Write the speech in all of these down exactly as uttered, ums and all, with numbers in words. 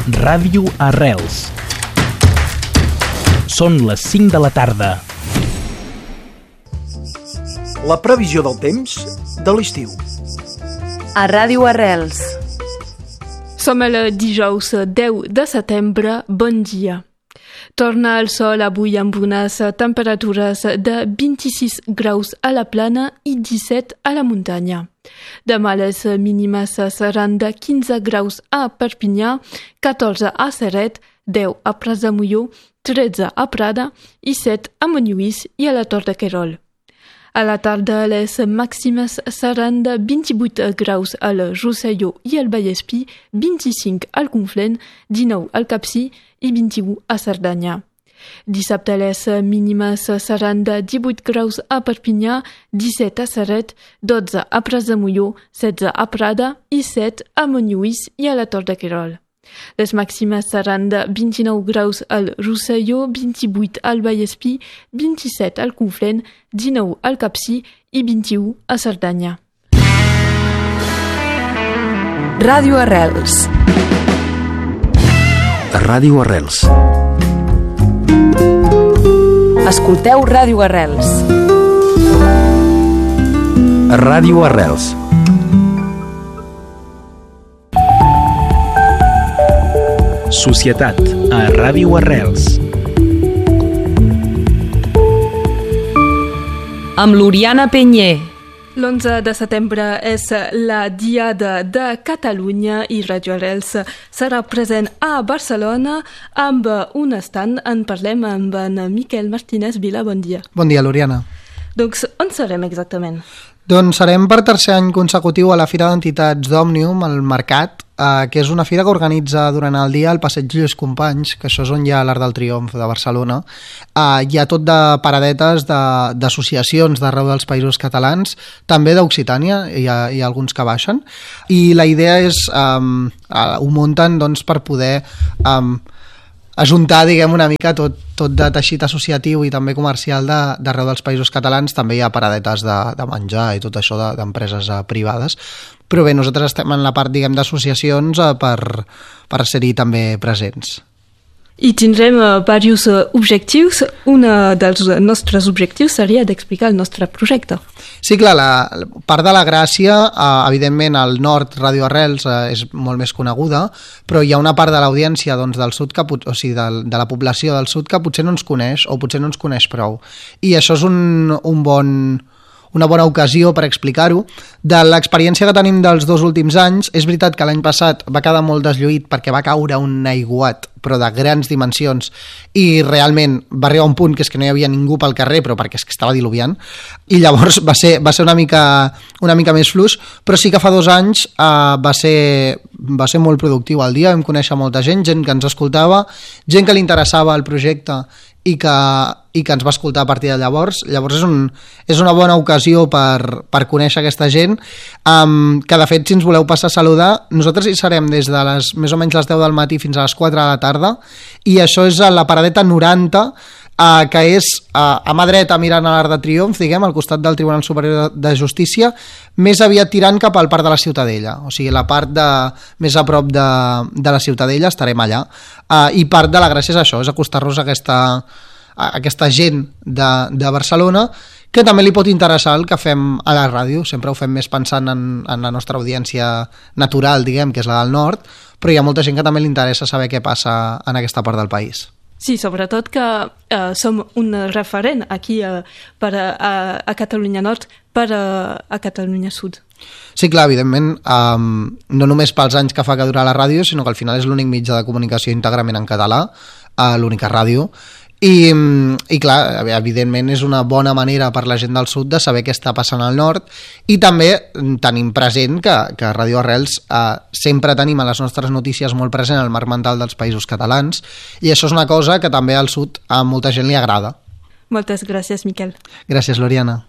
Ràdio Arrels. Són les cinc de la tarda. La previsió del temps de l'estiu. A Ràdio Arrels. Som el dijous deu de setembre. Bon dia. Torna el sol avui amb unes temperatures de vint-i-sis graus a la plana i disset a la muntanya. Demà les mínimes seran de quinze graus a Perpinyà, catorze a Ceret, deu a Prats de Molló, tretze a Prada i set a Montlluís i a la Tor de Querol. A la tarda les màximes seran de vint-i-vuit graus al Rosselló i al Vallespí, vint-i-cinc al Conflent, dinou al Capcir i vint-i-u a Cerdanya. Dissabte les mínimes seran de divuit graus a Perpinyà, disset a Ceret, dotze a Prats de Molló, setze a Prada i set a Montlluís i a la Tor de Querol. Les màximes seran de vint-i-nou graus al Rosselló, vint-i-vuit al Vallespí, vint-i-set al Conflent, dinou al Capcir i vint-i-u a Cerdanya. Ràdio Arrels. Ràdio Arrels. Escolteu Ràdio Arrels. Ràdio Arrels. Societat a Ràdio Arrels. Amb l'Oriana Penyer. L'onze de setembre és la Diada de Catalunya i Ràdio Arrels serà present a Barcelona amb un stand. En parlem amb en Miquel Martínez Vila. Bon dia. Bon dia, l'Oriana. Doncs on serem exactament? Doncs serem per tercer any consecutiu a la Fira d'Entitats d'Òmnium, al Mercat, eh, que és una fira que organitza durant el dia el Passeig Lluís Companys, que això és on hi ha l'Arc del Triomf de Barcelona. Eh, hi ha tot de paradetes d'associacions d'arreu dels països catalans, també d'Occitània, hi, ha, hi ha alguns que baixen, i la idea és, eh, ho munten doncs, per poder eh, ajuntar, diguem, una mica tot, tot de teixit associatiu i també comercial d'arreu de, dels països catalans. També hi ha paradetes de, de menjar i tot això d'empreses de, privades, però bé, nosaltres estem en la part, diguem, d'associacions eh, per, per ser-hi també presents. I tindrem uh, diversos uh, objectius. Un uh, dels nostres objectius seria d'explicar el nostre projecte. Sí, clar, la, la part de la gràcia, eh, evidentment al nord Ràdio Arrels eh, és molt més coneguda, però hi ha una part de l'audiència doncs, del sud, que, o sigui, de, de la població del sud que potser no ens coneix o potser no ens coneix prou. I això és un, un bon... una bona ocasió per explicar-ho. De l'experiència que tenim dels dos últims anys, és veritat que l'any passat va quedar molt deslluït perquè va caure un aiguat, però de grans dimensions, i realment va arribar un punt que és que no hi havia ningú pel carrer, però perquè és que estava diluviant, i llavors va ser, va ser una, mica, una mica més fluix, però sí que fa dos anys eh, va, ser, va ser molt productiu el dia, vam conèixer molta gent, gent que ens escoltava, gent que li interessava el projecte i que, i que ens va escoltar a partir de llavors. Llavors és, un, és una bona ocasió per, per conèixer aquesta gent, um, que de fet, si ens voleu passar a saludar, nosaltres hi serem des de les, més o menys les deu del matí fins a les quatre de la tarda, i això és a la paradeta noranta, Uh, que és uh, a mà dreta mirant a l'Arc de Triomf, diguem, al costat del Tribunal Superior de Justícia, més aviat tirant cap al Parc de la Ciutadella, o sigui, la part de, més a prop de, de la Ciutadella estarem allà, uh, i part de la gràcia és això, és acostar-nos a aquesta, a aquesta gent de, de Barcelona, que també li pot interessar el que fem a la ràdio. Sempre ho fem més pensant en, en la nostra audiència natural, diguem, que és la del nord, però hi ha molta gent que també li interessa saber què passa en aquesta part del país. Sí, sobretot que uh, som un referent aquí uh, per a, a, a Catalunya Nord per a, a Catalunya Sud. Sí, clar, evidentment, um, no només pels anys que fa que dura la ràdio, sinó que al final és l'únic mitjà de comunicació íntegrament en català, uh, l'única ràdio, i, i clar, evidentment és una bona manera per la gent del sud de saber què està passant al nord, i també tenim present que, que a Ràdio Arrels eh, sempre tenim a les nostres notícies molt present el marc mental dels països catalans, i això és una cosa que també al sud a molta gent li agrada. Moltes gràcies, Miquel. Gràcies, L'Oriana.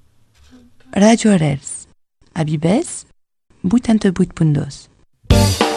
Ràdio Arrels, a Vives, vuitanta-vuit punt dos.